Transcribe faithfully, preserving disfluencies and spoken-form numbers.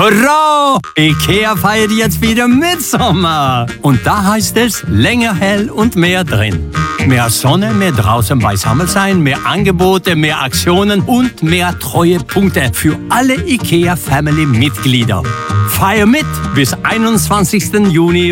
Hurra! IKEA feiert jetzt wieder Mitsommer. Und da heißt es länger hell und mehr drin. Mehr Sonne, mehr draußen beisammen sein, mehr Angebote, mehr Aktionen und mehr Treuepunkte für alle IKEA Family Mitglieder. Feier mit bis einundzwanzigsten Juni